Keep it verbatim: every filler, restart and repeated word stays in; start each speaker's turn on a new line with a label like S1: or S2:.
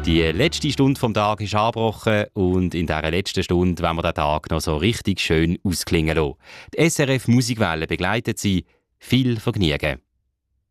S1: Die letzte Stunde vom Tag ist angebrochen und in dieser letzten Stunde wollen wir den Tag noch so richtig schön ausklingen lassen. Die S R F Musikwelle begleitet Sie. Viel Vergnügen.